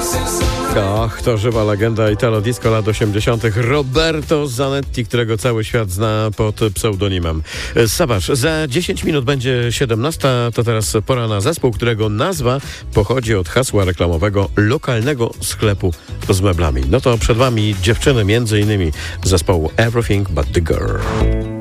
Ach, to żywa legenda Italo Disco lat 80. Roberto Zanetti, którego cały świat zna pod pseudonimem Savage. Za 10 minut będzie 17. To teraz pora na zespół, którego nazwa pochodzi od hasła reklamowego lokalnego sklepu z meblami. No to przed wami dziewczyny, między innymi zespołu Everything But The Girl.